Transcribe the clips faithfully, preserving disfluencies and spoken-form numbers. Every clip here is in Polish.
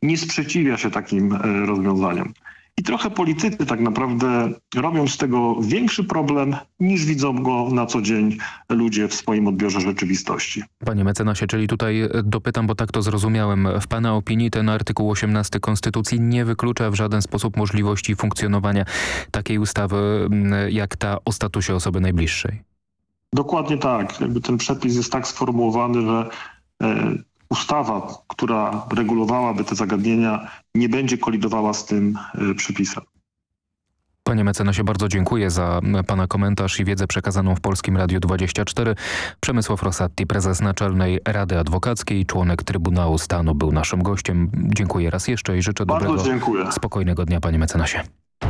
nie sprzeciwia się takim e, rozwiązaniom. I trochę politycy tak naprawdę robią z tego większy problem, niż widzą go na co dzień ludzie w swoim odbiorze rzeczywistości. Panie mecenasie, czyli tutaj dopytam, bo tak to zrozumiałem. W pana opinii ten artykuł osiemnasty Konstytucji nie wyklucza w żaden sposób możliwości funkcjonowania takiej ustawy jak ta o statusie osoby najbliższej? Dokładnie tak. Jakby ten przepis jest tak sformułowany, że e, ustawa, która regulowałaby te zagadnienia, nie będzie kolidowała z tym y, przepisem. Panie mecenasie, bardzo dziękuję za pana komentarz i wiedzę przekazaną w Polskim Radiu dwadzieścia cztery. Przemysław Rosatti, prezes Naczelnej Rady Adwokackiej, członek Trybunału Stanu, był naszym gościem. Dziękuję raz jeszcze i życzę bardzo dobrego, dziękuję. spokojnego dnia, panie mecenasie.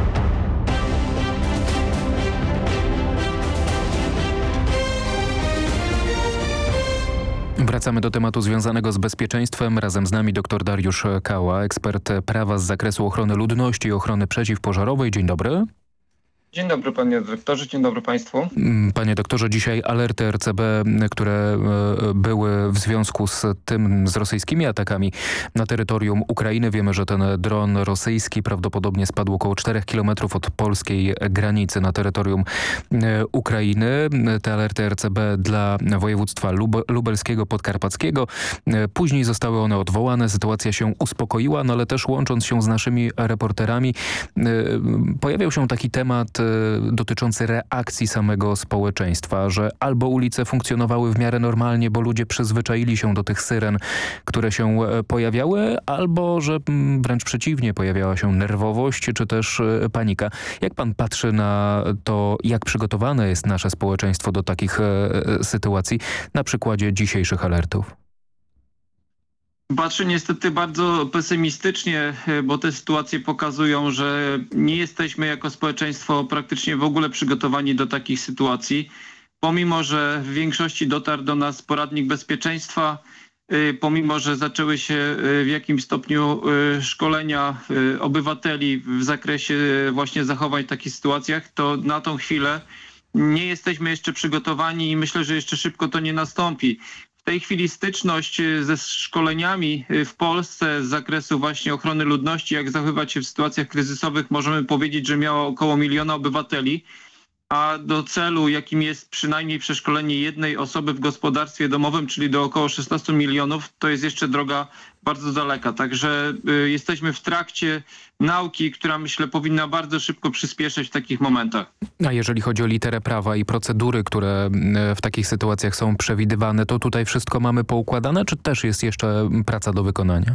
Wracamy do tematu związanego z bezpieczeństwem. Razem z nami dr Dariusz Kała, ekspert prawa z zakresu ochrony ludności i ochrony przeciwpożarowej. Dzień dobry. Dzień dobry panie dyrektorze, dzień dobry państwu. Panie doktorze, dzisiaj alerty R C B, które były w związku z tym, z rosyjskimi atakami na terytorium Ukrainy. Wiemy, że ten dron rosyjski prawdopodobnie spadł około czterech kilometrów od polskiej granicy na terytorium Ukrainy. Te alerty R C B dla województwa lub lubelskiego, podkarpackiego. Później zostały one odwołane, sytuacja się uspokoiła, no ale też łącząc się z naszymi reporterami, pojawiał się taki temat dotyczący reakcji samego społeczeństwa, że albo ulice funkcjonowały w miarę normalnie, bo ludzie przyzwyczaili się do tych syren, które się pojawiały, albo że wręcz przeciwnie, pojawiała się nerwowość czy też panika. Jak pan patrzy na to, jak przygotowane jest nasze społeczeństwo do takich sytuacji na przykładzie dzisiejszych alertów? Patrzę niestety bardzo pesymistycznie, bo te sytuacje pokazują, że nie jesteśmy jako społeczeństwo praktycznie w ogóle przygotowani do takich sytuacji. Pomimo, że w większości dotarł do nas poradnik bezpieczeństwa, pomimo, że zaczęły się w jakimś stopniu szkolenia obywateli w zakresie właśnie zachowań w takich sytuacjach, to na tą chwilę nie jesteśmy jeszcze przygotowani i myślę, że jeszcze szybko to nie nastąpi. W tej chwili styczność ze szkoleniami w Polsce z zakresu właśnie ochrony ludności, jak zachowywać się w sytuacjach kryzysowych, możemy powiedzieć, że miała około miliona obywateli, a do celu, jakim jest przynajmniej przeszkolenie jednej osoby w gospodarstwie domowym, czyli do około szesnastu milionów, to jest jeszcze droga bardzo daleka. Także y, jesteśmy w trakcie nauki, która myślę powinna bardzo szybko przyspieszyć w takich momentach. A jeżeli chodzi o literę prawa i procedury, które w takich sytuacjach są przewidywane, to tutaj wszystko mamy poukładane, czy też jest jeszcze praca do wykonania?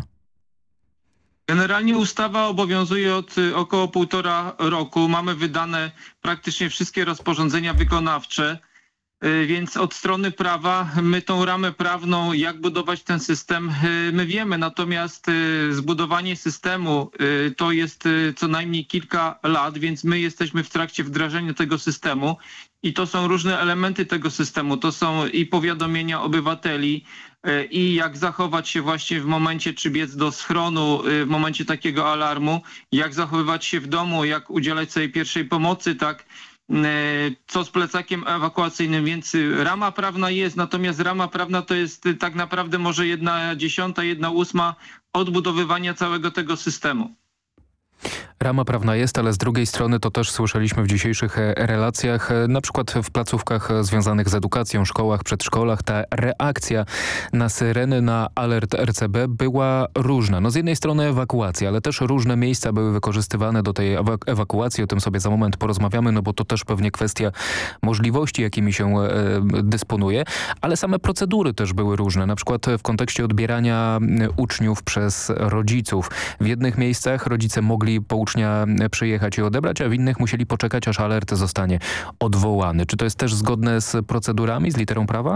Generalnie ustawa obowiązuje od około półtora roku. Mamy wydane praktycznie wszystkie rozporządzenia wykonawcze, więc od strony prawa my tą ramę prawną, jak budować ten system, my wiemy. Natomiast zbudowanie systemu to jest co najmniej kilka lat, więc my jesteśmy w trakcie wdrażania tego systemu i to są różne elementy tego systemu. To są i powiadomienia obywateli, i jak zachować się właśnie w momencie, czy biec do schronu w momencie takiego alarmu, jak zachowywać się w domu, jak udzielać sobie pierwszej pomocy, tak, co z plecakiem ewakuacyjnym, więc rama prawna jest, natomiast rama prawna to jest tak naprawdę może jedna dziesiąta, jedna ósma odbudowywania całego tego systemu. Rama prawna jest, ale z drugiej strony to też słyszeliśmy w dzisiejszych relacjach, na przykład w placówkach związanych z edukacją, szkołach, przedszkolach, ta reakcja na syreny, na alert R C B była różna. No z jednej strony ewakuacja, ale też różne miejsca były wykorzystywane do tej ewaku- ewakuacji. O tym sobie za moment porozmawiamy, no bo to też pewnie kwestia możliwości, jakimi się e, dysponuje, ale same procedury też były różne. Na przykład w kontekście odbierania uczniów przez rodziców. W jednych miejscach rodzice mogli po ucznia przyjechać i odebrać, a w innych musieli poczekać, aż alert zostanie odwołany. Czy to jest też zgodne z procedurami, z literą prawa?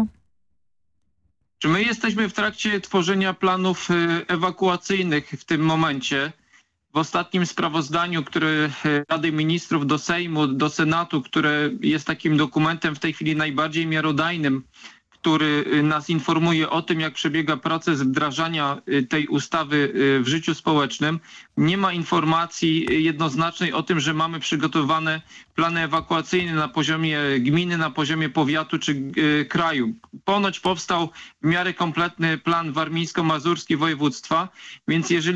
Czy my jesteśmy w trakcie tworzenia planów ewakuacyjnych w tym momencie? W ostatnim sprawozdaniu, które Rady Ministrów do Sejmu, do Senatu, które jest takim dokumentem w tej chwili najbardziej miarodajnym, który nas informuje o tym, jak przebiega proces wdrażania tej ustawy w życiu społecznym. Nie ma informacji jednoznacznej o tym, że mamy przygotowane plany ewakuacyjne na poziomie gminy, na poziomie powiatu czy kraju. Ponoć powstał w miarę kompletny plan warmińsko-mazurski województwa, więc jeżeli